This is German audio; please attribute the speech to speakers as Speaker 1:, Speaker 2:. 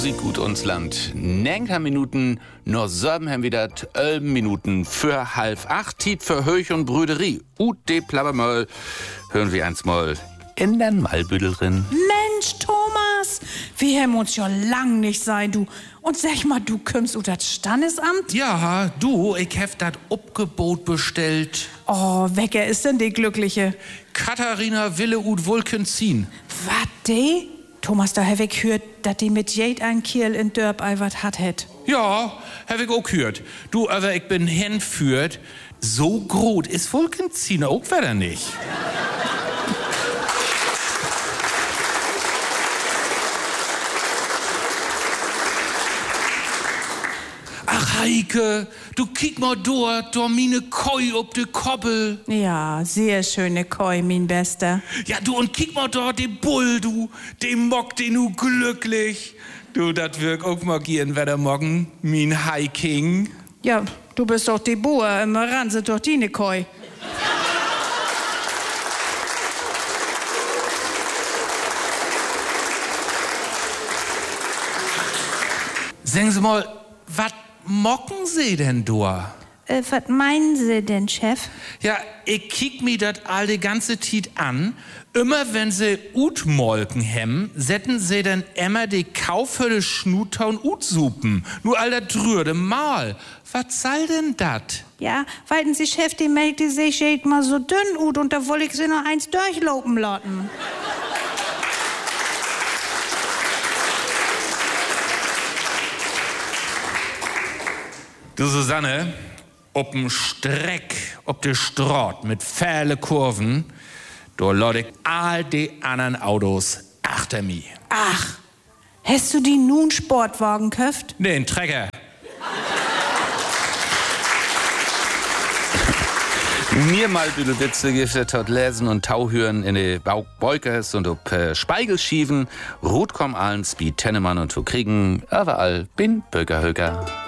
Speaker 1: Musik gut uns Land. 9 Minuten, nur 7 haben wieder 11 Minuten für 7:30. Tiet für Höch und Brüderie. De Plabbermöll hören wir eins mal in den Malbüdel drin.
Speaker 2: Mensch, Thomas, wir haben uns schon lang nicht sein, du. Und sag mal, du kommst ut das Standesamt?
Speaker 3: Ja, du, ich hab dat Obgebot bestellt.
Speaker 2: Oh, wecker ist denn die Glückliche?
Speaker 3: Katharina Wille ut Vulkenzin.
Speaker 2: Wat de? Thomas, da hab ich gehört, dass die mit jed ein Kiel in Dörp wat hat het.
Speaker 3: Ja, hab ich auch gehört. Du, aber ich bin hinführt. So groß ist Vulkenzin auch wieder nicht. Ach, Heike, du kick mal dort, mine Koi ob de Koppel.
Speaker 2: Ja, sehr schöne Koi, mein Bester.
Speaker 3: Ja, du, und kick mal dort, den Bull, du, den Mock, den du glücklich. Du, dat wirk auch mal gehen, wer morgen, mein Hiking.
Speaker 2: Ja, du bist doch die Bauer, immer ranse doch die ne Koi.
Speaker 3: Sagen Sie mal, was mocken Sie denn da?
Speaker 2: Was meinen Sie denn, Chef?
Speaker 3: Ja, ich kick mir dat all die ganze Zeit an. Immer wenn sie Utmolken hemmen, setzen sie dann immer die Kaufhölle Schnutter und Utsuppen. Nur all dat drührde Mal. Was soll denn dat?
Speaker 2: Ja, weiten Sie, Chef, die melkt die sich jed mal so dünn ut und da woll ich sie noch eins durchlopen lassen.
Speaker 3: Du, Susanne, ob'n Streck, ob de Straat mit fähle Kurven, da lade ich all die anderen Autos achter mi.
Speaker 2: Ach, hast du die nun Sportwagen köft?
Speaker 3: Nee, ein Trecker.
Speaker 1: Mir Malbüdel Witze gibt tot lesen und tauhören in de Beukers und ob Speigelschieven, Rotkom allen Speed Tennemann und zu kriegen, überall bin Bürgerhöger.